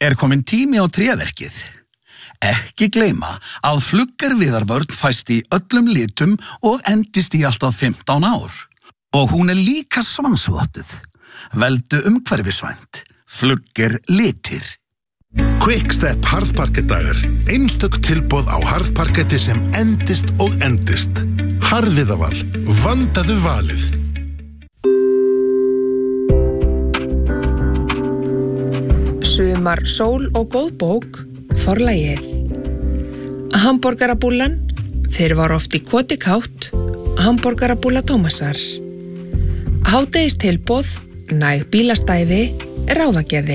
Kominn tími á tréverkið. Ekki gleyma að fluggerviðarvörn fæst í öllum litum og endist í alltaf 15 ár. Og hún líka svansvottuð. Veldu umhverfisvænt. Flugger litir. Quickstep harðparkettdagar. Einstök tilboð á harðparketti sem endist og endist. Harðviðaval. Vandaðu valið. Sumar sól og góð bók, forlagið. Hamborgarabúllan, fyrir var oft í koti kátt, hamborgarabúlla Tómasar. Hádegistilboð, næg bílastæði, ráðagerði.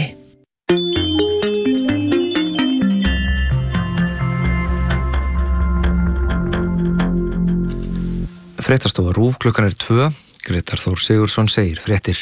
Fréttastofa RÚV, klukkan 2, Grétar Þór Sigurðsson segir fréttir.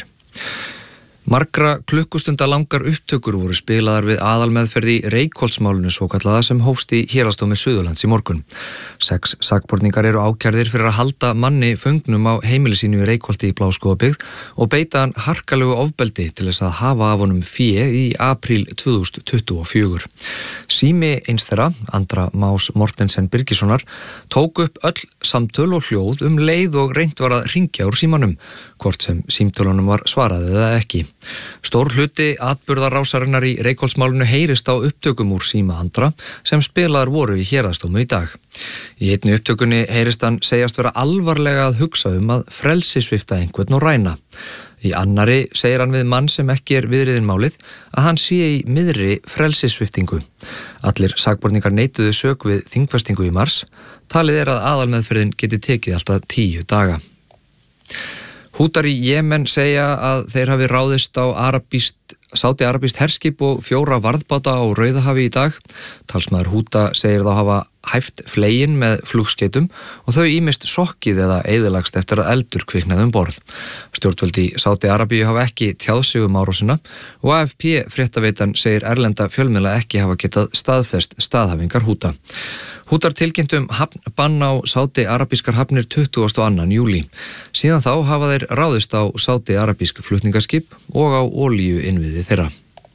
Margra klukkustunda langar upptökur voru spilaðar við aðalmeðferð í Reykholtsmálinu svokallaða sem hófst í Héraðsdómi Suðurlands í morgun. 6 sakborningar eru ákærðir fyrir að halda manni föngnum á heimili sínu í Reykholti í Bláskógabyggð og beita hann harkalegu ofbeldi til þess að hafa af honum fé í apríl 2024. Sími eins þeirra, Andra Más Mortensen Birgissonar, tók upp öll samtöl og hljóð leið og reynt var að hringja úr símanum, hvort sem símtölunum var svarað eða ekki. Stór hluti atburðarásarinnar í Reykholtsmálinu heyrist á upptökum úr síma Andra sem spilaðar voru í Héraðsdómi í dag. Í einni upptökunni heyrist hann segjast vera alvarlega að hugsa að frelsissvipta einhvern og ræna. Í annari segir hann við mann sem ekki viðriðin málið að hann sé í miðri frelsissviptingu. Allir sakborningar neituðu sök við þingfestingu í mars. Talið að aðalmeðferðin geti tekið alltaf 10 daga. Hútar í Jemen segja að þeir hafi ráðist á sádi-arabískt herskip og 4 varðbáta á Rauðahafi í dag. Talsmaður Húta segir þá hafa hæft flegin með flugskeytum og þau ýmist sokkið eða eyðilagst eftir að eldur kviknaði borð. Stjórnvöld í Sádi-Arabíu hafa ekki tjáð sig árásina og AFP fréttaveitan segir erlenda fjölmiðla ekki hafa getað staðfest staðhæfingar Húta. Hútar tilkynntu bann á sádi-arabískar hafnir 22. júlí. Síðan þá hafa þeir ráðist á sádi-arabísk flutningaskip og á olíuinnviði þeirra.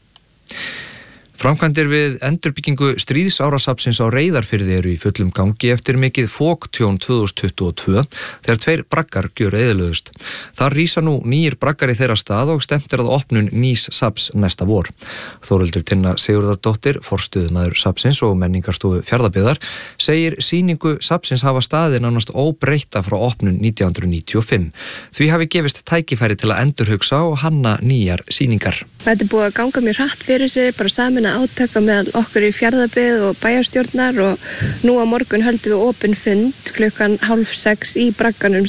Framkvæmdir við endurbyggingu stríðsárasafnsins á Reyðarfirði eru í fullum gangi eftir mikið foktjón 2022 þegar 2 braggar gjöreyðilögðust. Þar rísa nú 9 braggar í þeirra stað og stefnt að opnun nýs safns næsta vor. Þórhildur Tinna Sigurðardóttir, forstöðumaður safnsins og menningarstofu Fjarðabyggðar, segir sýningu safnsins hafa staðið nánast óbreytta frá opnun 1995. Því hafi gefist tækifæri til að endurhugsa og hanna nýjar sýningar. Þetta búið að ganga mjög hratt fyrir sig, bara samin átaka meðal okkur í Fjarðabyggð og bæjarstjórnar og nú á morgun höldum við opinn fund klukkan 5:30 í bragganum